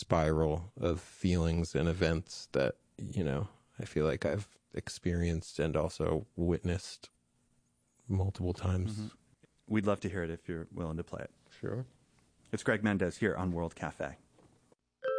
spiral of feelings and events that, I feel like I've experienced and also witnessed multiple times. We'd love to hear it if you're willing to play it. Sure. It's Greg Mendez here on World Cafe.